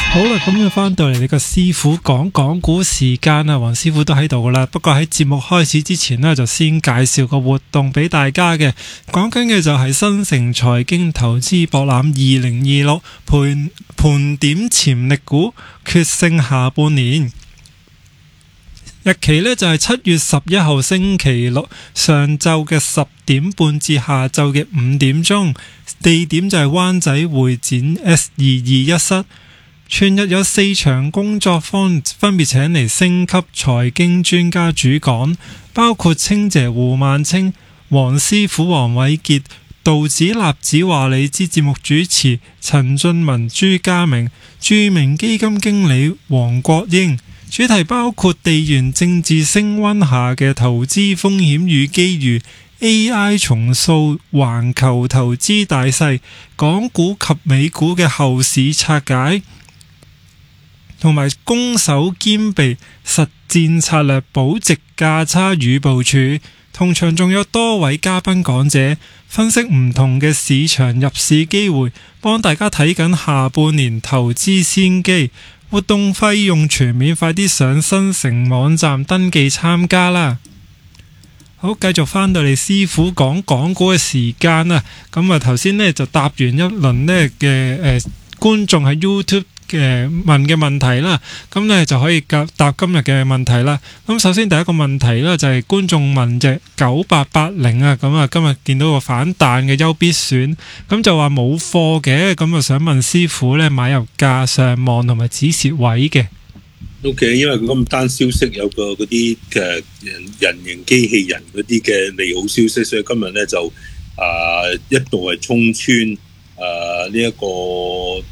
好啦，咁就翻到嚟你個師傅講港股時間啊，黃師傅都喺度噶啦。不過喺節目開始之前呢，就先介紹個活動俾大家嘅。講緊嘅就係新城財經投資博覽2026盤點潛力股，決勝下半年。日期呢就係7月11號星期六上晝嘅10點半至下晝嘅5點鐘，地點就係灣仔會展 S221 室。全日有4場工作坊，分別請嚟星級財經專家主講，包括清姐胡萬清、黃師傅黃偉傑、道指立指話你知節目主持陳俊文、朱家明、著名基金經理黃國英。主題包括地緣政治升溫下嘅投資風險與機遇、AI 重塑環球投資大勢、港股及美股嘅後市拆解，同埋攻守兼備實戰策略保值價差與部署。同場仲有多位嘉賓講者分析唔同嘅市場入市機會，幫大家睇緊下半年投資先機。活動費用全免，快啲上新城網站登記參加啦。好，繼續翻到嚟師傅講港股嘅時間啊。咁啊頭先呢就答完一輪呢嘅觀眾喺 YouTube問嘅問題啦，咁呢就可以答今日嘅問題啦。咁首先第一個問題呢，就係觀眾問隻9880啊，咁啊今日見到個反彈嘅優必選，咁就話冇貨嘅，咁啊想問師傅呢買入價、上望同埋止蝕位嘅。 OK， 因為佢咁單消息有個嗰啲嘅人形機器人嗰啲嘅利好消息，所以今日呢就一度係衝穿呢一個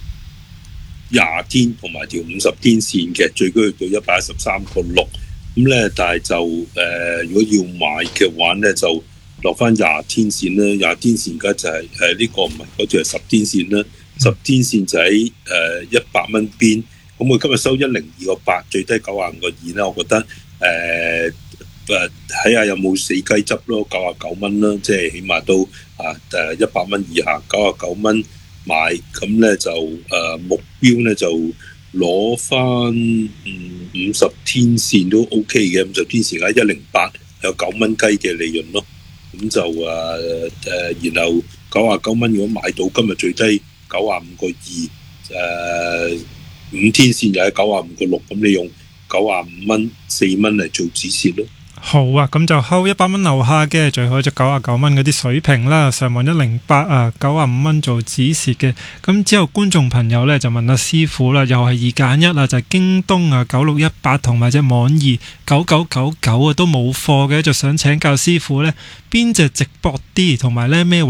20天同埋條50天線嘅，最高去到113.6，咁咧，但係就如果要買嘅話咧，就落翻20天線啦。20天線而家就係呢個唔係嗰條係10天線啦。10天線就喺100蚊邊，咁佢今日收102.8，最低95.2啦。我覺得睇下有冇死雞執咯，99蚊啦，即係起碼都100蚊以下99蚊。買咁咧就目標咧就攞翻50天線都 OK 嘅，50天線喺108有9蚊雞嘅利潤咯。咁就然後99蚊如果買到今日最低95.2，5天線又喺95.6，咁你用95蚊4蚊嚟做止蝕咯。 好啊，咁就睺100蚊樓下嘅，最好就99蚊嗰啲水平啦，上望108啊，95蚊做止蝕嘅。咁之後觀眾朋友呢，就問阿師傅啦，又係2揀1啦，就係京東啊9618同埋隻網易9999啊都冇貨嘅，就想請教師傅呢邊隻值博啲，同埋呢咩